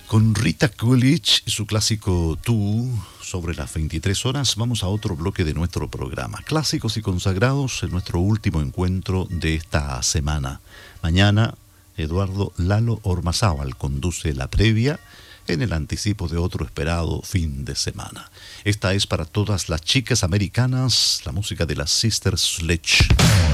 Con Rita Coolidge y su clásico Tú, sobre las 23 horas, vamos a otro bloque de nuestro programa. Clásicos y consagrados en nuestro último encuentro de esta semana. Mañana, Eduardo Lalo Ormazábal conduce la previa en el anticipo de otro esperado fin de semana. Esta es para todas las chicas americanas, la música de las Sisters Sledge.